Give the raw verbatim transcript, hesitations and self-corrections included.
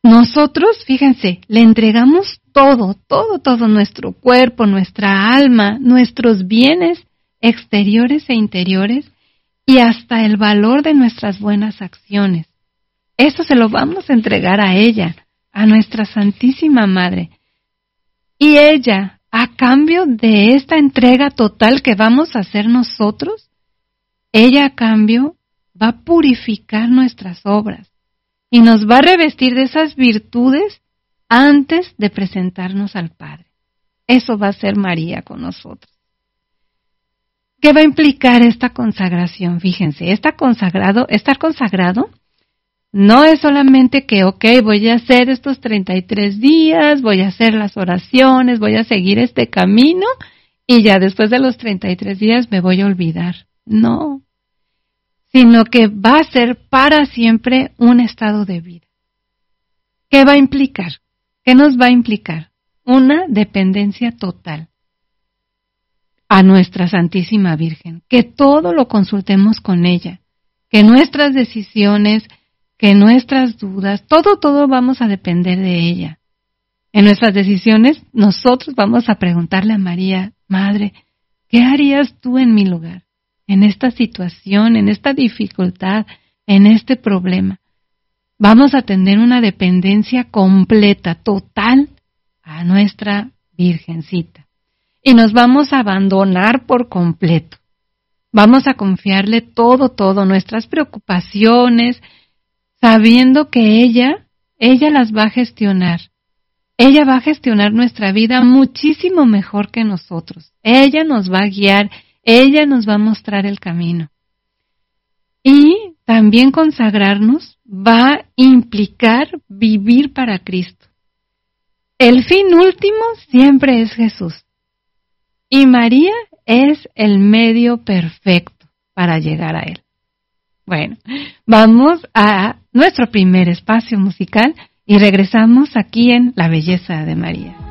nosotros, fíjense, le entregamos todo, todo, todo, nuestro cuerpo, nuestra alma, nuestros bienes exteriores e interiores y hasta el valor de nuestras buenas acciones. Eso se lo vamos a entregar a ella, a nuestra Santísima Madre. Y ella, a cambio de esta entrega total que vamos a hacer nosotros, ella a cambio va a purificar nuestras obras y nos va a revestir de esas virtudes antes de presentarnos al Padre. Eso va a ser María con nosotros. ¿Qué va a implicar esta consagración? Fíjense, esta consagrado, estar consagrado no es solamente que, ok, voy a hacer estos treinta y tres días, voy a hacer las oraciones, voy a seguir este camino y ya después de los treinta y tres días me voy a olvidar. No, sino que va a ser para siempre un estado de vida. ¿Qué va a implicar? ¿Qué nos va a implicar? Una dependencia total a nuestra Santísima Virgen, que todo lo consultemos con ella, que nuestras decisiones, que nuestras dudas, todo, todo vamos a depender de ella. En nuestras decisiones, nosotros vamos a preguntarle a María, Madre, ¿qué harías tú en mi lugar? En esta situación, en esta dificultad, en este problema. Vamos a tener una dependencia completa, total, a nuestra Virgencita. Y nos vamos a abandonar por completo. Vamos a confiarle todo, todo, nuestras preocupaciones, sabiendo que ella, ella las va a gestionar. Ella va a gestionar nuestra vida muchísimo mejor que nosotros. Ella nos va a guiar, ella nos va a mostrar el camino. Y también consagrarnos va a implicar vivir para Cristo. El fin último siempre es Jesús. Y María es el medio perfecto para llegar a Él. Bueno, vamos a nuestro primer espacio musical y regresamos aquí en La Belleza de María.